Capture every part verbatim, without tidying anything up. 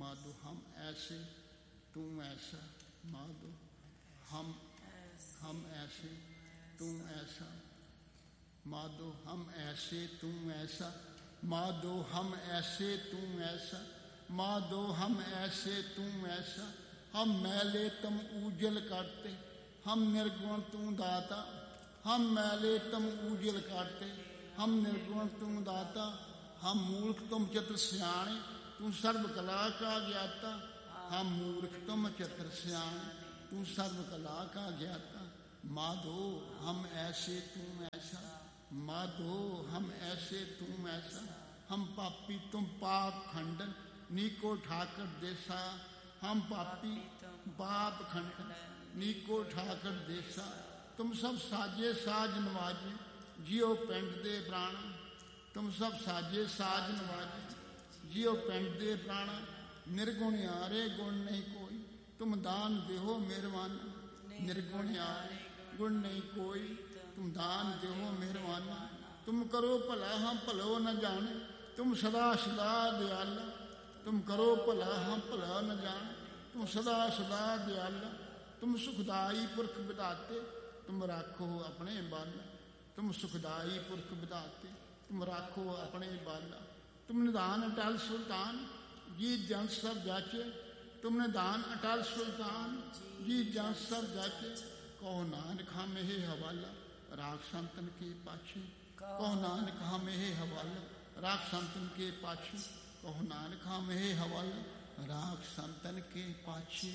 माधो हम ऐसे तू ऐसा, माधो हम हम ऐसे तू ऐसा, माधो हम ऐसे तू ऐसा, माधो हम ऐसे तू ऐसा, माधो हम ऐसे तू ऐसा। हम मैले तुम उजल करते, हम निर्गुण तू दाता, हम मैले तुम उजल करते, हम निर्गुण तू दाता। हम मूर्ख तुम चतुर सियाणे, तू सर्व कला का ज्ञाता। हम मूर्ख तुम चतुर सियाणे, तू सर्व कला का ज्ञाता। माधो हम ऐसे तू ऐसा, माधो हम ऐसे तू ऐसा। हम पापी तुम पाप खंडन, नीको ठाकर देसा। हम पापी पाप खंडन, नीको ठाकर देसा। तुम सब साजे साज नवाजे, जियो पिंड दे प्राण। तुम सब साजे साज नवाजे, जियो पिंड दे प्राण। निर्गुण आरे गुण नहीं कोई, तुम दान देहो मेहरबान। निर्गुण आरे गुण नहीं कोई, तुम दान देहो मेहरबान। तुम करो भला हम भलो न जाने, तुम सदा सदा दयाला। तुम करो भला हम भला न जाने, तुम सदा सदा दयाला। तुम सुखदाई पुरख विधाते, तुम राखो अपने बाला। तुम सुखदाई पुरख विधाते, तुम राखो अपने बाला। तुम निदान अटल सुल्तान, जी जन सब जाचे। तुम निदान अटल सुल्तान, जी जन सब जाचे। कहो नानक हम हे हवाला, राख संतन के पाछे। कहो नानक हम हे हवाला, राख संतन के पाछे। कहो नानक हम हे हवाला, राख संतन के पाछे।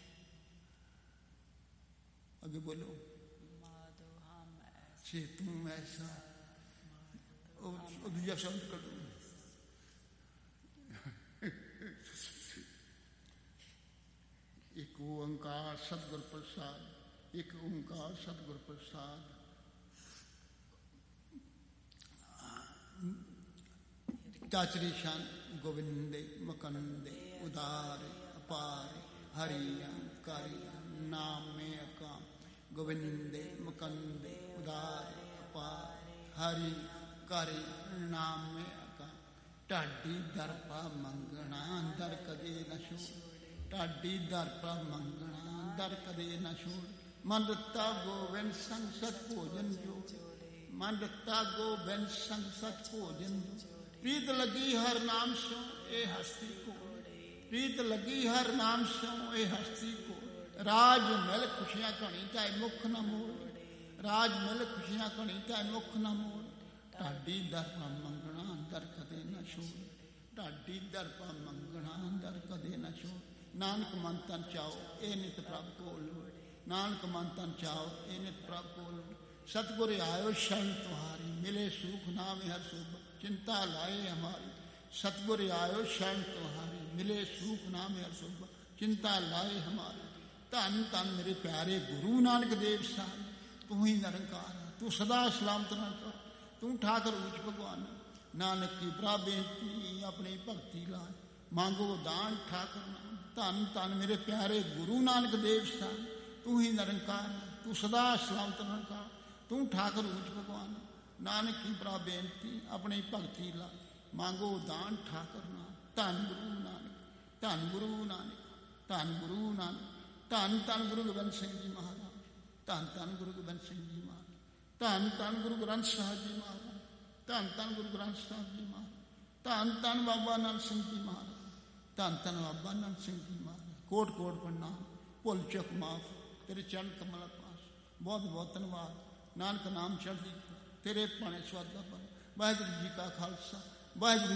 आगे बोलो। से तुम ऐसा, दूजा शब्द कर दो। एक ओंकार सतगुर प्रसाद, एक ओंकार सतगुर प्रसाद। चाचरी शान गोविंदे मकंदे उदारे अपारे हरियंकारी नाम में अकाम। गोविंदे मकंदे उदारे अपारे हरि करे नाम में अकाम। ढाडी दरपा मंगना दर कदे न छोड़, ढाडी दरपा मंगना दर कदे न छोड़। मन दत्ता गोविंद संग सत भोजन जो, मन दत्ता गोविंद संग सत भोजन जो। प्रीत लगी हर नाम सो ए हस्ती को, प्रीत लगी हर नाम सो ए हस्ती को। राज मिल खुशियां घनी चाहे मुख न मोड़, राज मिल खुशियां घनी चाहे मुख न मोड़। ढाडी दरपा मंगना दर कदे न छोड़, ढाडी दरपा मंगना दर कदे न छोड़। नानक मन तन चाओ ए नित प्रभ कोल, नानक मन तन चाओ ए नित प्रभ कोल। सतगुर आयो शरण तुम्हारी, मिले सुख नाम हर सुख चिंता लाए हमारी। सतगुर आयो शरण तुम्हारी, मिले सुख नाम हर सुख चिंता लाए हमारी। धन धन मेरे प्यारे गुरु नानक देव साहब, तू ही निरंकार, तू सदा सलामत निरंकार, तू ठाकर ऊंच भगवान। नानक की बड़ा बेनती अपनी भक्ति लाए, मांगो दान ठाकर नाम। धन धन मेरे प्यारे गुरु नानक देव साहब, तू ही निरंकार, तू सदा सलामत निरंकार, तू ठाकर ऊंच भगवान। नानक की बड़ा बेनती अपनी भक्ति लाए, मांगो दान ठाकर नाम। धन गुरु नानक, धन गुरु नानक, धन गुरु नानक। धन धन गुरु गोबिंद सिंह जी महाराज, धन धन गुरु गोबिंद सिंह जी महाराज, धन धन गुरु ग्रंथ साहब जी महाराज, धन धन गुरु ग्रंथ साहब जी महाराज, धन धन बाबा नानक सिंह जी महाराज, धन धन बाबा नानक सिंह जी महाराज। कोट कोट प्रणाम, भुल चुक माफ, तेरे चरण कमल पास बहुत बहुत धन्यवाद। नानक नाम चढ़दी तेरे पाने स्वादा पर। वाहिगुरू जी का खालसा, वाहिगुरू